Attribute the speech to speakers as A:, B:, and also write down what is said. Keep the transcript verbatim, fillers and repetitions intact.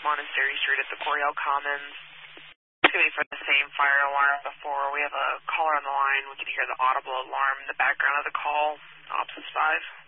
A: Monastery Street at the Coryell Commons. It's going to be for the same fire alarm before. We have a caller on the line. We can hear the audible alarm in the background of the call. Ops is five.